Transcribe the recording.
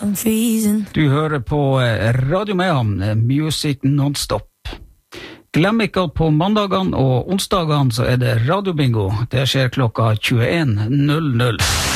I'm freezing. Du hører på Radio Mehamn, Music Non-Stop. Glem ikke at på mandagene og onsdagene så det radiobingo. Det skjer klokka 21:00.